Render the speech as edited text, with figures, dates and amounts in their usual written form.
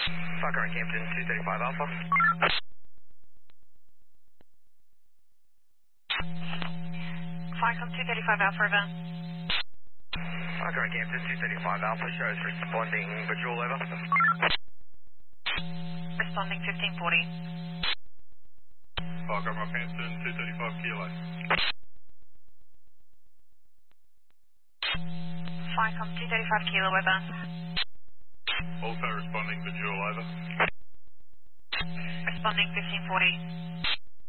Fucker in Campton, 235 Alpha. Falcon 235 Alpha River. Fucker in Campton, 235 Alpha, shows responding visual over. Responding 1540. Fucker in Campton, 235 Kilo. Falcon 235 Kilo Weather. Also responding visual over. Responding 1540.